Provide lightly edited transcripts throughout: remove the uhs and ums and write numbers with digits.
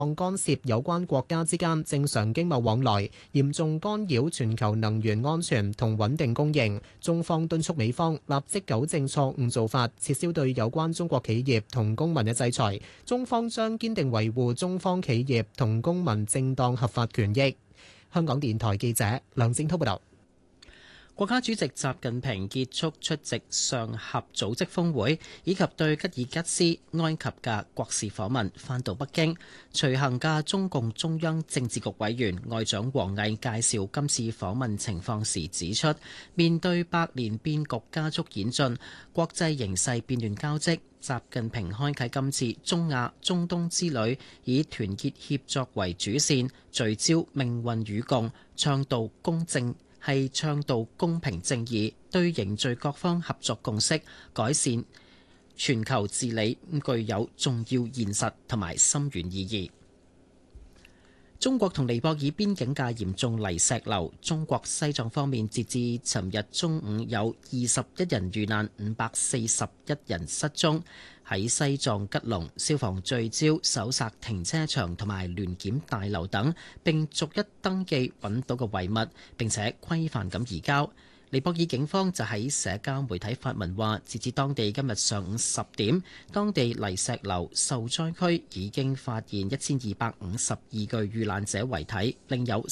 干涉有關國家之間正常經貿往來，嚴重干擾全球能源安全同穩定供應。中方敦促美方立即糾正錯誤做法，撤銷對有關中國企業同公民嘅制裁。中方將堅定維護中方企業同公民正當合法權益。香港電台記者梁正滔報道。 國家主席習近平結束出席上合組織峰會以及對吉爾吉斯、埃及嘅國事訪問，返到北京。隨行嘅中共中央政治局委員外長王毅介紹今次訪問情況時指出，面對百年變局加速演進，國際形勢變亂交織，習近平開啟今次中亞、中東之旅，以團結協作為主線，聚焦命運與共，倡導公平正義，對凝聚各方合作共識、改善全球治理具有重要現實同埋深遠意義。中國同尼泊爾邊境嘅嚴重泥石流，中國西藏方面截至尋日中午有21人遇難，541人失蹤。喺西藏吉隆，消防聚焦搜查停車場同埋聯檢大樓等，並逐一登記揾到嘅遺物，並且規範咁移交。尼泊爾警方就喺社交媒體發文話，截至當地今日上午10點，當地泥石流受災區已經發現1252具遇難者遺體，另有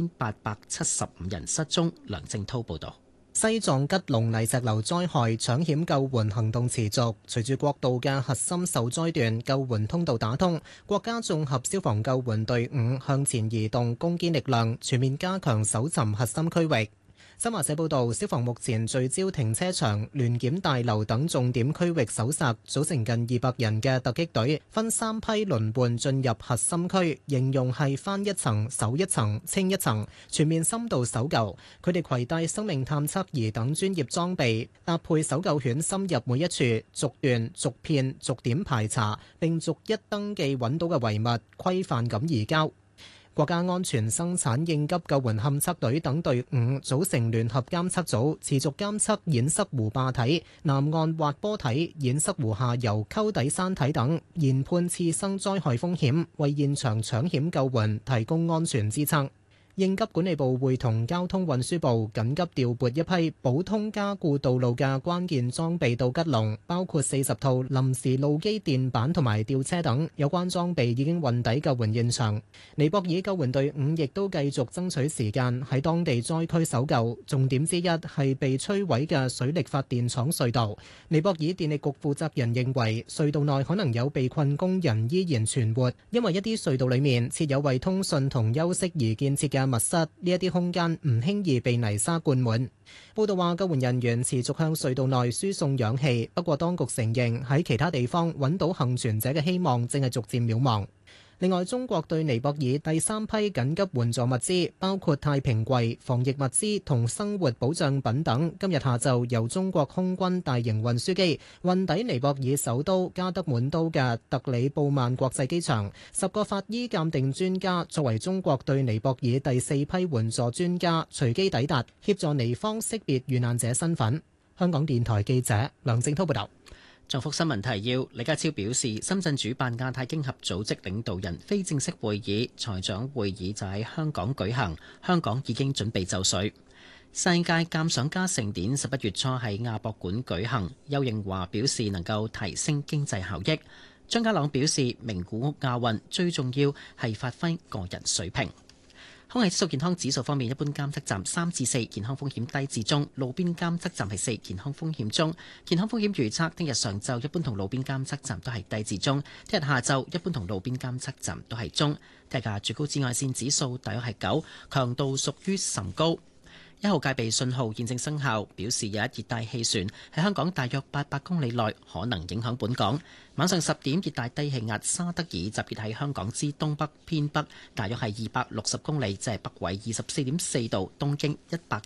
4875人失蹤。梁正滔報導。 西藏吉隆泥石流災害搶險救援行動持續，隨住國道嘅核心受災段救援通道打通，國家綜合消防救援隊伍向前移動攻堅力量，全面加強搜尋核心區域。新華社報道，消防目前聚焦停車場、聯檢大樓等重點區域搜索，組成近200人嘅突擊隊，分3批輪換進入核心區，形容係翻一層、搜一層、清一層，全面深度搜救。佢哋攜帶生命探測儀等專業裝備，搭配搜救犬深入每一處，逐段、逐片、逐點排查，並逐一登記揾到嘅遺物，規範咁移交。國家安全生產應急救援勘測隊等隊伍組成聯合監測組，持續監測堰塞湖壩體、南岸滑坡體、堰塞湖下游溝底山體等，研判次生災害風險，為現場搶險救援提供安全支撐。應急管理部會同交通運輸部緊急調撥一批普通加固道路嘅關鍵裝備到吉隆，包括40套臨時路基墊板同埋吊車等。有關裝備已經運抵救援現場。尼泊爾救援隊伍亦都繼續爭取時間喺當地災區搜救，重點之一係被摧毀嘅水力發電廠隧道。尼泊爾電力局負責人認為，隧道內可能有被困工人依然存活，因為一啲隧道裡面設有為通訊同休息而建設嘅密室，呢一啲空間唔輕易被泥沙灌滿。報道話，救援人員持續向隧道內輸送氧氣，不過當局承認喺其他地方揾到幸存者嘅希望正係逐漸渺茫。另外，中國對尼泊爾第3批緊急援助物資，包括太平櫃、防疫物資同生活保障品等，今日下晝由中國空軍大型運輸機運抵尼泊爾首都加德滿都嘅特里布曼國際機場。10個法醫鑑定專家作為中國對尼泊爾第4批援助專家，隨機抵達，協助尼方識別遇難者身份。香港電台記者梁正滔報道。 重複新聞提要。李家超表示，深圳主辦亞太經合組織領導人非正式會議，財長會議就喺香港舉行，香港已經準備就緒。世界鑑賞家盛典11月初喺亞博館舉行，邱應華表示能夠提升經濟效益。張家朗表示，名古屋亞運最重要係發揮個人水平。空氣質素健康指數方面，一般監測站3至4，健康風險低至中；路邊監測站係4，健康風險中。健康風險預測，聽日上晝一般同路邊監測站都係低至中；聽日下晝一般同路邊監測站都係中。聽日嘅最高紫外線指數大約係9，強度屬於甚高。1號戒備信號現正生效，表示有一熱帶氣旋喺香港大約800公里內可能影響本港。晚上10點，熱帶低氣壓沙德爾集結喺香港之東北偏北，大約係260公里，即係北緯24.4度，東經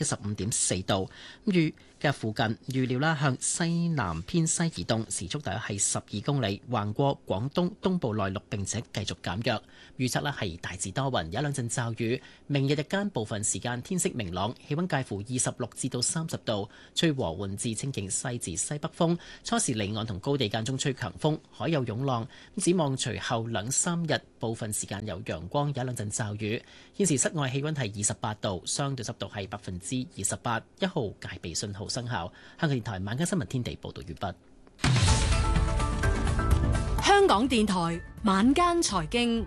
115.4度。嘅附近預料啦，向西南偏西移動，時速大約係12公里，橫過廣東東部內陸，並且繼續減弱。預測咧係大致多雲，有2陣驟雨。明日日間部分時間天色明朗，氣溫介乎26至到30度，吹和緩至清勁西至西北風。初時離岸同高地間中吹強風，海有湧浪。展望隨後2-3日部分時間有陽光，有一兩陣驟雨。現時室外氣溫係28度，相對濕度係28%，一號戒備信號生效。香港電台晚間新聞天地報道完畢。 香港電台晚間財經，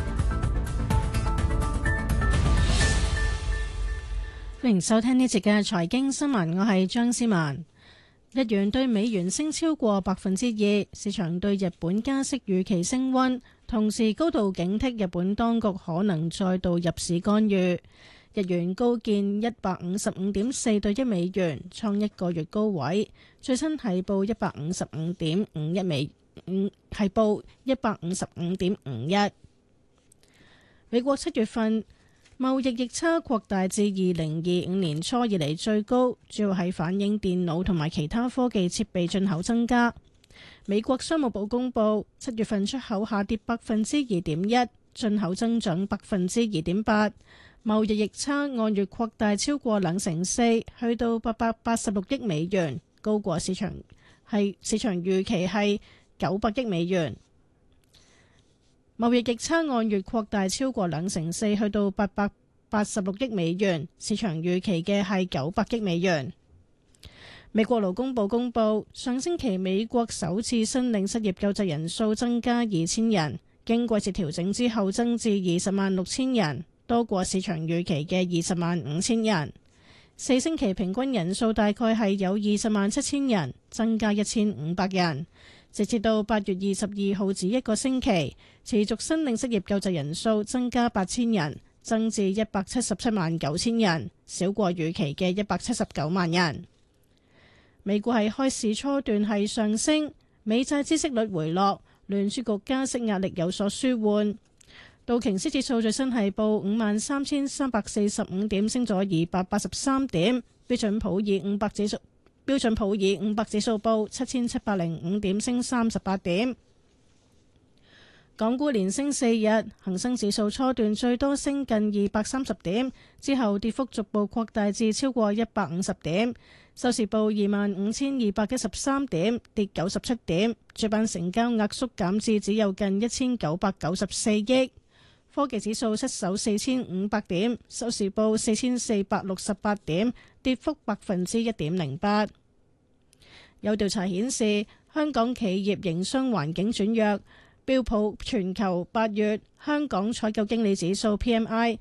歡迎收聽呢節嘅財經新聞，我係張思文。日元對美元升超過2%，市場對日本加息預期升溫，同時高度警惕日本當局可能再度入市干預。日元高見155.4對一美元，創一個月高位，最新係報155.51美元，係報155.51。美國7月份貿易逆差擴大至2025年初以嚟最高，主要係反映電腦同埋其他科技設備進口增加。美國商務部公佈7月份出口下跌2.1%，進口增長2.8%，貿易逆差按月擴大超過2成4，去到886億美元，高過市場預期係900億美元。貿易逆差按月擴大超過2成4，去到886億美元，市場預期嘅係900億美元。美國勞工部公佈，上星期美國首次申領失業救濟人數增加2000人，經季節調整之後增至206000人，多過市場預期嘅205,000人。4星期平均人數大概係有207,000人，增加1500人。直至到8月22號止一個星期，持續申領失業救濟人數增加8000人，增至1779000人，少過預期嘅179萬人。美股喺開市初段係上升，美債孳息率回落，聯儲局加息壓力有所舒緩。道瓊斯指數最新係報53,345點，升咗283點。標準普爾500指數報7705點，升38點。港股連升4日，恒生指數初段最多升近230點，之後跌幅逐步擴大至超過150點，收市報25,213點，跌97點。主板成交額縮減至只有近1994億。科技指數失守4500點，收市報4468點，跌幅1.08%。有調查顯示，香港企業營商環境轉弱。標普全球8月香港採購經理指數 PMI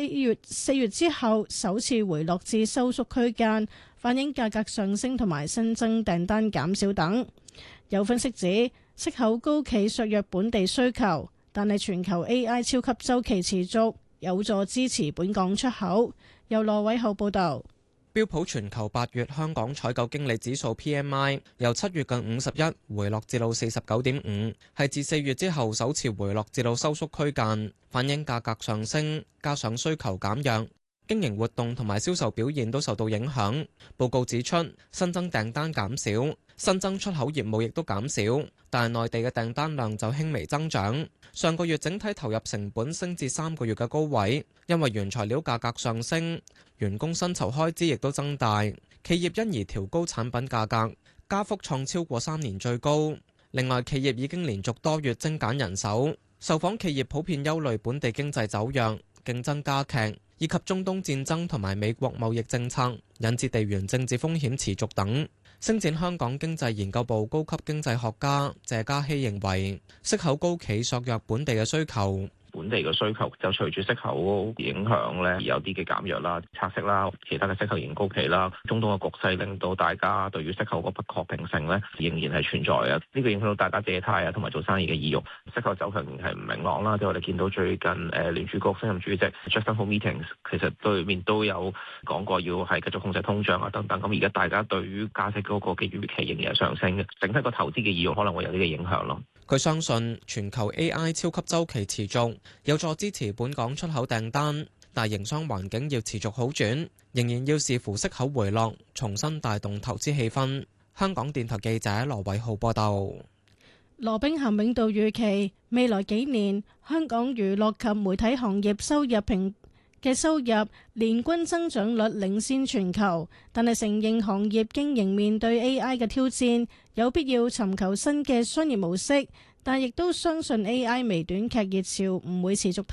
4月之後首次回落至收縮區間，反映價格上升同埋新增訂單減少等。有分析指，息口高企削弱本地需求，但係全球 AI 超級周期持續，有助支持本港出口。由羅偉浩報導。 標普全球8月香港採購經理指數 PMI 由7月近51回落至到49.5，係自4月之後首次回落至到收縮區間，反映價格上升加上需求減弱，經營活動同埋銷售表現都受到影響。報告指出，新增訂單減少，新增出口業務亦都減少，但係內地嘅訂單量就輕微增長。上個月整體投入成本升至3個月嘅高位，因為原材料價格上升，員工薪酬開支亦都增大，企業因而調高產品價格，加幅創超過3年最高。另外，企業已經連續多月精簡人手，受訪企業普遍憂慮本地經濟走弱、競爭加劇，以及中東戰爭同埋美國貿易政策引致地緣政治風險持續等。星展香港經濟研究部高級經濟學家謝嘉熙認為，息口高企削弱本地嘅需求。 本地嘅需求就隨住息口影響咧，而有啲嘅減弱啦、拆息啦、其他嘅息口仍然高企啦。中東嘅局勢令到大家對於息口個不確定性咧，仍然係存在啊。呢個影響到大家借貸啊，同埋做生意嘅意欲。息口走向仍然係唔明朗啦。即係我哋見到最近聯儲局新任主席 Jackson Hole Meetings 其實對面都有講過要係繼續控制通脹啊等等。咁而家大家對於加息嗰個嘅預期仍然係上升嘅，整體個投資嘅意欲可能會有呢個影響咯。 佢相信全球 AI 超級周期持續，有助支持本港出口訂單，但營商環境要持續好轉，仍然要視乎息口回落，重新帶動投資氣氛。香港電台記者羅偉浩報道。 羅兵咸永道預期未來幾年香港娛樂及媒體行業收入年均增長率領先全球，但係承認行業經營面對 AI 嘅挑戰，有必要尋求新嘅商業模式， 但亦都相信 AI 微短劇熱潮唔會持續。